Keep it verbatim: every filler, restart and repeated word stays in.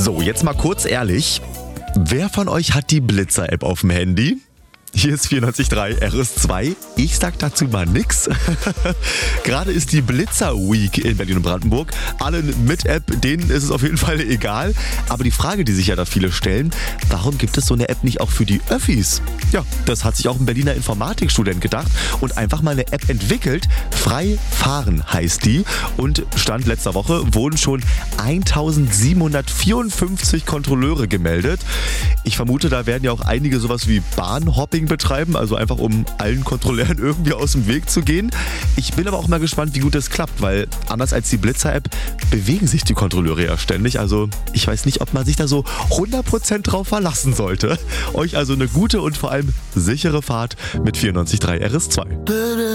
So, jetzt mal kurz ehrlich. Wer von euch hat die Blitzer-App auf dem Handy? Hier ist vierundneunzig Komma drei R S zwei. Ich sag dazu mal nix. Gerade ist die Blitzer Week in Berlin und Brandenburg. Alle mit App, denen ist es auf jeden Fall egal. Aber die Frage, die sich ja da viele stellen, warum gibt es so eine App nicht auch für die Öffis? Ja, das hat sich auch ein Berliner Informatikstudent gedacht und einfach mal eine App entwickelt. Frei fahren heißt die. Und Stand letzter Woche wurden schon eintausendsiebenhundertvierundfünfzig Kontrolleure gemeldet. Ich vermute, da werden ja auch einige sowas wie Bahnhopping betreiben, also einfach um allen Kontrolleuren irgendwie aus dem Weg zu gehen. Ich bin aber auch mal gespannt, wie gut das klappt, weil anders als die Blitzer-App bewegen sich die Kontrolleure ja ständig. Also ich weiß nicht, ob man sich da so hundert Prozent drauf verlassen sollte. Euch also eine gute und vor allem sichere Fahrt mit vierundneunzig Komma drei R S zwei.